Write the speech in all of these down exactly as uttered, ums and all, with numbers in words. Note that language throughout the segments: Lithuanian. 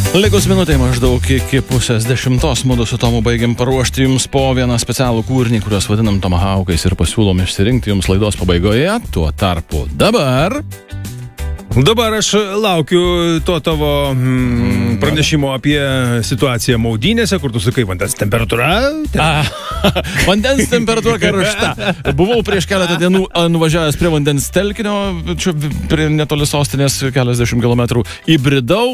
Likus minutė maždaug iki pusės dešimtos mudu su Tomu baigiam paruošti jums po vieną specialų kūrinį, kuriuos vadinam Tomahaukais ir pasiūlom išsirinkti jums laidos pabaigoje. Tuo tarpu dabar... Dabar aš laukiu to tavo mm, pranešimo apie situaciją maudynėse, kur tu sakai, vandens temperatūra. A, vandens temperatūra karšta. Buvau prieš keletą dienų nuvažiavęs prie vandens telkinio, čia prie netoli sostinės keliasdešimt kilometrų. Įbridau,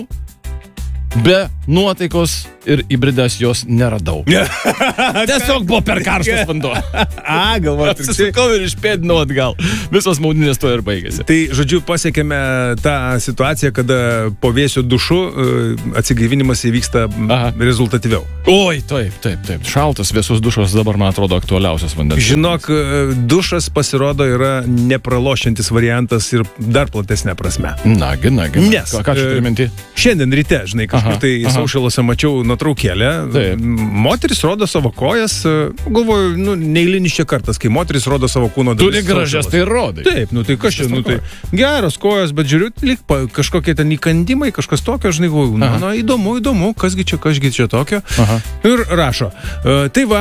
be nuotaikos ir įbridęs jos neradau. Tiesiog buvo per karštas vanduo. A, galvoju, apsisukau ir išpėdinau atgal. Visos maudynės to ir baigėsi. Tai, žodžiu, pasiekėme tą situaciją, kada po vėsiu dušu atsigaivinimas įvyksta Aha. rezultatyviau. Oi, taip, taip, taip. Šaltas vėsus dušas dabar, man atrodo, aktualiausias vandens. Žinok, dušas pasirodo yra nepralošiantis variantas ir dar platesnė prasme. Nagi, nagi. Nes, ką, ką čia turi minti? Šiandien ryte, žinai, kažkur tai saušalose mačiau nuotraukėlę. Taip. Moteris rodo savo kojas, galvoju, nu, neįlinis čia kartas, kai moteris rodo savo kūno dalis. Turi gražias, tai rodai. Taip, nu tai kas čia, nu tai geros kojos, bet žiūriu, lyg kažkokie ten įkandimai, kažkas tokio, žinai, galvoju, na, na, įdomu, įdomu, kasgi čia, kasgi čia tokio. Aha. Ir rašo, tai va,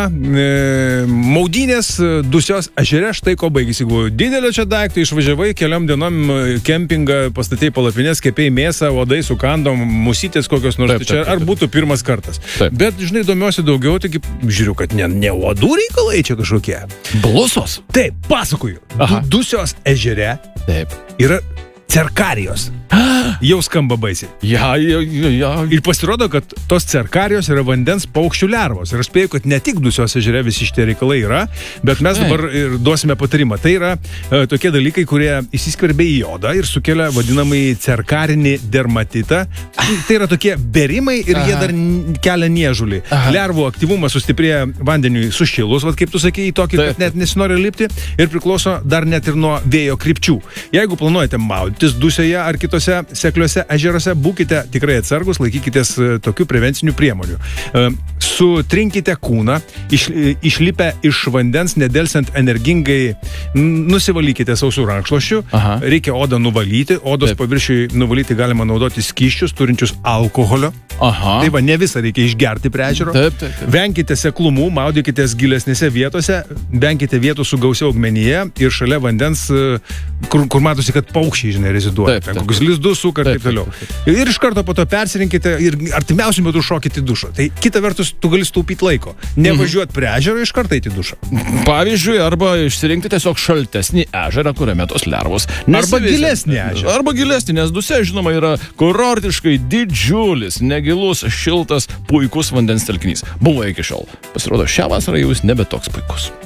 maudynės Dusios ežere, štai ko baigėsi, galvoju, didelio čia daikto, išvažiavai keliom dienom kempingą, pastatei palapinės, kepėjai mėsą, uodai sukandom, musytės kokios nors, taip, taip, taip, taip. Ar būtų pirmas kartas. Taip. Bet, žinai, domiuosi daugiau, taigi žiūriu, kad ne, ne uodų reikalai čia kažkokie. Blusos? Taip, pasakoju. Du, Dusios ežere taip. Yra cerkarijos. Jau skamba baisiai. Ja, ja, ja. Ir pasirodo, kad tos cerkarijos yra vandens paukščių lervos. Ir aš spėju, kad ne tik Dusios ežere visi šitie reikalai yra, bet mes dabar ir duosime patarimą. Tai yra e, tokie dalykai, kurie įsiskverbia į odą ir sukelia vadinamąjį cerkarinį dermatitą. Tai yra tokie berimai ir Aha. jie dar kelia niežulį. Aha. Lervų aktyvumas sustiprėja vandeniui sušilus, vat kaip tu sakei, tokį, taip, kad net nesinori lipti ir priklauso dar net ir nuo vėjo krypčių. Jeigu planuojate maudytis Dusioje ar kitose sekliuose ežeruose, būkite tikrai atsargus, laikykitės tokių prevencinių priemonių. Sutrinkite kūną, iš, išlipę iš vandens, nedelsiant energingai nusivalykite sausų rankšluosčių, reikia odą nuvalyti, odos Taip. paviršiui nuvalyti galima naudoti skysčius, turinčius alkoholio. Aha. Tai va, ne visą reikia išgerti prie ežero. Taip, taip, taip. Venkite seklumų, maudykitės gilesnėse vietose, venkite vietų su gausia augmenyje ir šalia vandens, kur, kur matosi, kad paukščiai, žinai, reziduoja. Taip, taip, taip. Kokius lizdus suka ir taip toliau. Taip, taip, taip. Ir iš karto po to persirinkite ir artimiausiu metu šokite į dušą. Tai kita vertus, tu gali staupyti laiko. Nevažiuot prie ežero, iš karto eiti į dušą. Pavyzdžiui, arba išsirinkti tiesiog šaltesnį ežerą, kuriame tos lervos. Arba gilesnį ežerą. Arba gilesnį, nes Dusia, žinoma, yra kurortiškai didžiulis, negilus, šiltas, puikus vandens telkinys. Buvo iki šiol. Pasirodo, šią vasarą jau jis nebe toks puikus.